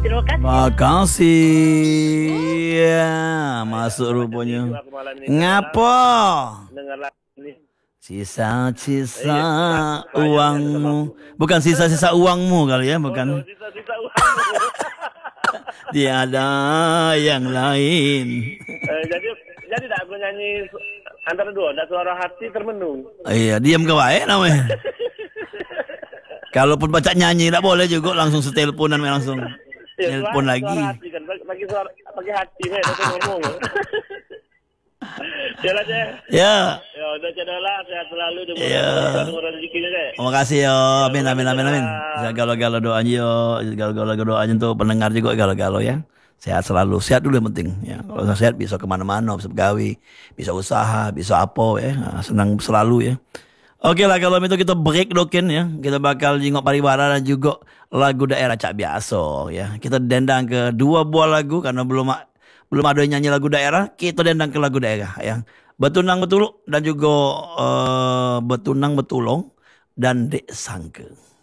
Terima kasih. Makasih. Ya, masuk rupanya. Ngapa? Dengar ini. Sisa-sisa uangmu. Bukan sisa-sisa uangmu kali ya, bukan. Sisa-sisa uangmu. Tiada yang lain. Jadi tak aku nyanyi antara dua, ada suara hati termenung. Iya, diam ke wae namanya. Kalaupun baca nyanyi tak boleh juga langsung seteleponan langsung. Ya, Telepon lagi. Suara hati kan, pakai hati nih, nanti ngomong. Ya lah, Cek. Ya. Ya udah cedera, sehat selalu, Ya. rezekinya, Cek. Terima kasih yo. Amin amin amin amin. Galau-galau doanya yo. Galau-galau doanya untuk pendengar juga galau-galau ya. Sehat selalu. Sehat dulu yang penting ya. Kalau nggak sehat bisa kemana-mana, bisa begawi, bisa usaha, bisa apa ya. Nah, senang selalu ya. Oke lah kalau itu kita break dokin ya. Kita bakal jingok pariwara dan juga lagu daerah Cak Biaso ya. Kita dendang ke dua buah lagu karena belum ada yang nyanyi lagu daerah. Kita dendang ke lagu daerah ya. Betunang Betulung dan juga Betunang Betulung dan Dek Sangke.